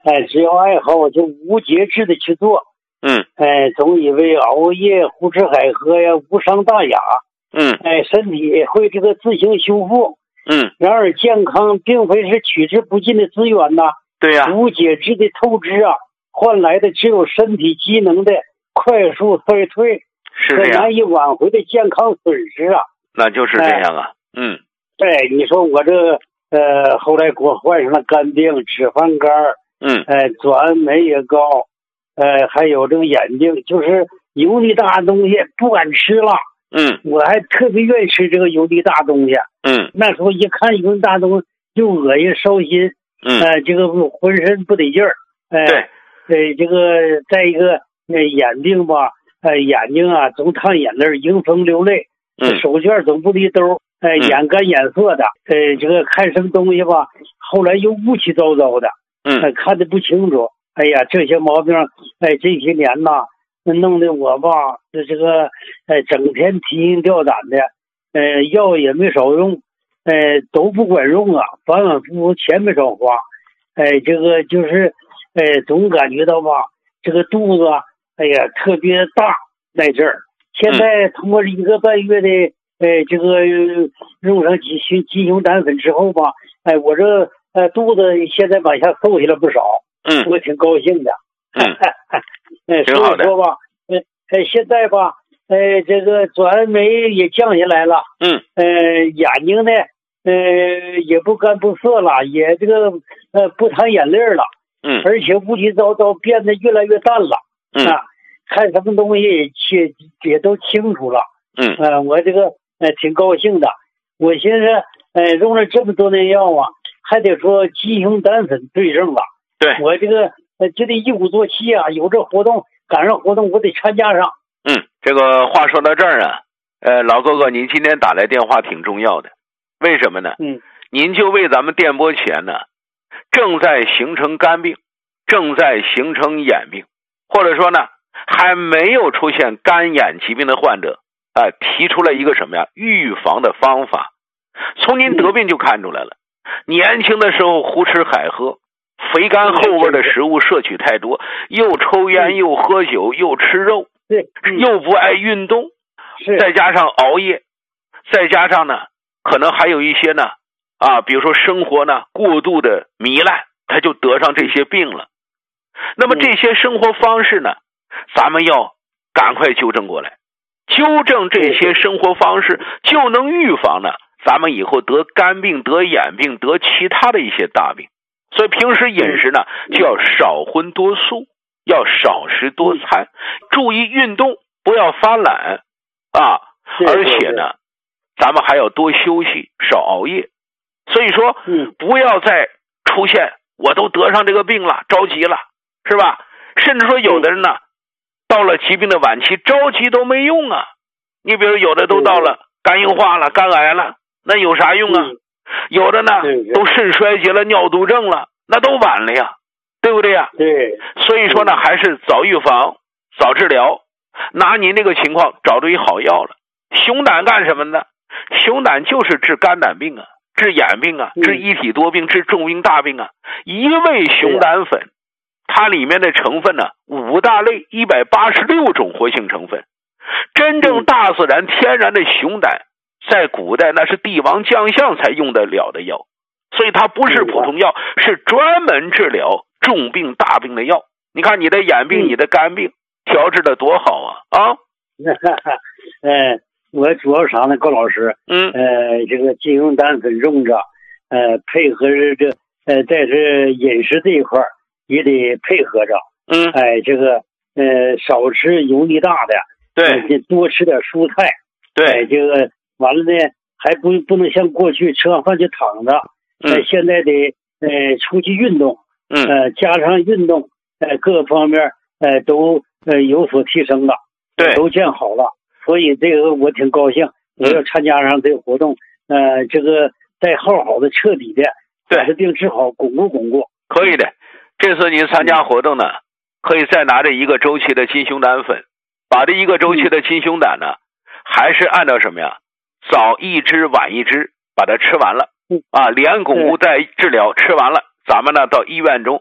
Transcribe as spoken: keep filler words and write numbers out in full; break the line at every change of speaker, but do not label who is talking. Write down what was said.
哎，只要爱好就无节制的去做。
嗯，
哎，总以为熬夜、胡吃海喝呀无伤大雅。
嗯，
哎，身体会这个自行修复。
嗯，
然而健康并非是取之不尽的资源呐。
对呀、啊，
无节制的透支啊，换来的只有身体机能的快速衰退，
是这样，
难以挽回的健康损失啊。
那就是这样啊。哎、嗯，
哎，你说我这呃，后来给我患上了肝病、脂肪肝，
嗯，
哎、呃，转酶也高，呃，还有这个眼睛，就是油腻大东西不敢吃了。
嗯，
我还特别愿意吃这个油腻大东西。
嗯，
那时候一看油腻大东西就恶心烧心。
嗯，
呃，这个浑身不得劲儿。哎、呃，
对，
呃，这个再一个那、呃、眼病吧，呃，眼睛啊总淌眼泪，迎风流泪。
嗯，
手绢总不离兜，哎、呃，眼干眼涩的。呃，这个看什么东西吧，后来又乌七糟糟的。
嗯，
呃、看得不清楚。哎呀，这些毛病，哎、呃，这些年呐，弄得我吧，这这个，呃，整天提心吊胆的，呃，药也没少用。呃，都不管用啊，反反复复，钱没少花。哎、呃，这个就是，呃，总感觉到吧，这个肚子，哎呀，特别大在这儿。现在通过一个半月的，呃，这个用上鸡胸鸡胸胆粉之后吧，哎、呃，我这呃肚子现在往下瘦下来不少。
嗯，
我挺高兴的。
嗯，
呃，
挺好的。
所以说吧，呃，呃，现在吧。呃，这个转酶也降下来了。
嗯。
呃，眼睛呢，呃，也不干不涩了，也这个呃不淌眼泪了。
嗯。
而且乌七糟糟变得越来越淡了。
嗯。
啊，看什么东西也也也都清楚了。
嗯。
呃，我这个呃挺高兴的。我寻思，呃，用了这么多年药啊，还得说鸡胸胆粉对症了。
对。
我这个呃就得一鼓作气啊，有这活动赶上活动，我得参加上。
嗯，这个话说到这儿啊，呃，老哥哥，您今天打来电话挺重要的，为什么呢？
嗯，
您就为咱们电波前呢，正在形成肝病，正在形成眼病，或者说呢，还没有出现肝眼疾病的患者，啊、呃，提出了一个什么呀？预防的方法。从您得病就看出来了，嗯、年轻的时候胡吃海喝。肥甘厚味的食物摄取太多，又抽烟又喝酒又吃肉，
对，
又不爱运动，
是
再加上熬夜，再加上呢，可能还有一些呢，啊，比如说生活呢过度的糜烂，他就得上这些病了。那么这些生活方式呢，咱们要赶快纠正过来，纠正这些生活方式，就能预防呢，咱们以后得肝病、得眼病、得其他的一些大病。所以平时饮食呢，就要少荤多素，要少食多餐，注意运动，不要发懒啊！而且呢，咱们还要多休息，少熬夜。所以说，不要再出现我都得上这个病了，着急了，是吧？甚至说有的人呢，到了疾病的晚期，着急都没用啊。你比如有的都到了肝硬化了、肝癌了，那有啥用啊？有的呢，都肾衰竭了、尿毒症了，那都晚了呀，对不对呀？
对。
所以说呢，还是早预防、早治疗。拿您这个情况找对好药了。熊胆干什么呢？熊胆就是治肝胆病啊，治眼病啊，治一体多病，治重病大病啊。一味熊胆粉，它里面的成分呢，五大类一百八十六种活性成分。真正大自然天然的熊胆，在古代那是帝王将相才用得了的药，所以它不是普通药，是专门治疗重病大病的药。你看你的眼病、你的肝病调治的多好啊！啊，
呃，我主要啥呢，高老师？
嗯，
呃，这个鸡胸胆粉用着，呃，配合着这呃，在这饮食这一块也得配合着。
嗯，
哎、呃，这个呃，少吃油腻大的，
对，
呃、多吃点蔬菜。
对，
哎、呃，这个完了呢，还不不能像过去吃完饭就躺着。
嗯，
呃、现在得呃出去运动。
嗯，
呃，加上运动，呃，各方面呃都呃有所提升了，
对，
都见好了，所以这个我挺高兴，我要参加上这个活动，嗯、呃，这个再好好的彻底的把这病治好，巩固巩固。
可以的，这次您参加活动呢，可以再拿着一个周期的金胸胆粉，把这一个周期的金胸胆呢，还是按照什么呀？早一支晚一支把它吃完了，啊，连巩固带治疗吃完了，咱们呢到医院中